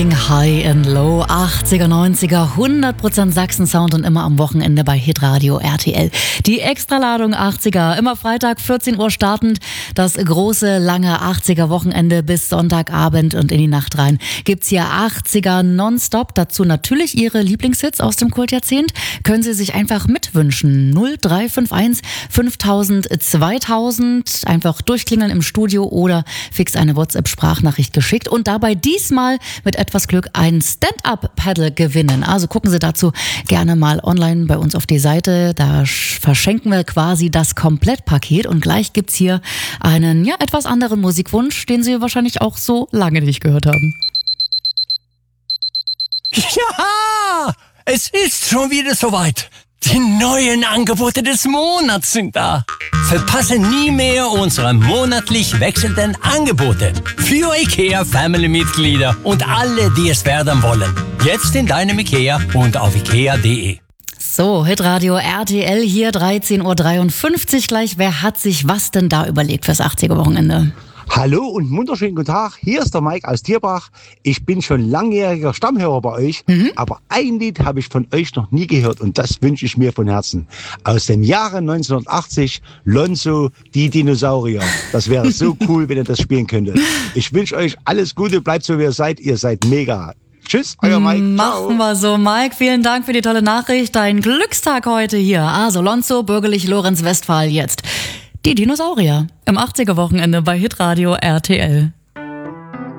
High and Low, 80er, 90er, 100% Sachsen-Sound und immer am Wochenende bei Hitradio RTL. Die Extraladung 80er, immer Freitag 14 Uhr startend, das große, lange 80er-Wochenende bis Sonntagabend und in die Nacht rein gibt's hier 80er nonstop. Dazu natürlich Ihre Lieblingshits aus dem Kultjahrzehnt. Können Sie sich einfach mitwünschen. 0351 5000 2000. Einfach durchklingeln im Studio oder fix eine WhatsApp-Sprachnachricht geschickt und dabei diesmal mit etwas Glück ein Stand-Up-Paddle gewinnen. Also gucken Sie dazu gerne mal online bei uns auf die Seite. Da verschenken wir quasi das Komplettpaket und gleich gibt's hier einen etwas anderen Musikwunsch, den Sie wahrscheinlich auch so lange nicht gehört haben. Ja, es ist schon wieder soweit. Die neuen Angebote des Monats sind da. Verpasse nie mehr unsere monatlich wechselnden Angebote für IKEA-Family-Mitglieder und alle, die es werden wollen. Jetzt in deinem IKEA und auf ikea.de. So, Hitradio RTL hier, 13.53 Uhr gleich. Wer hat sich was denn da überlegt fürs 80er-Wochenende? Hallo und wunderschönen guten Tag, hier ist der Mike aus Tierbach. Ich bin schon langjähriger Stammhörer bei euch, aber ein Lied habe ich von euch noch nie gehört und das wünsche ich mir von Herzen. Aus dem Jahre 1980, Lonzo, die Dinosaurier. Das wäre so cool, wenn ihr das spielen könntet. Ich wünsche euch alles Gute, bleibt so wie ihr seid mega. Tschüss, euer Mike. Machen wir so, Mike. Vielen Dank für die tolle Nachricht. Dein Glückstag heute hier. Also Lonzo, bürgerlich Lorenz Westphal jetzt. Die Dinosaurier im 80er-Wochenende bei Hitradio RTL.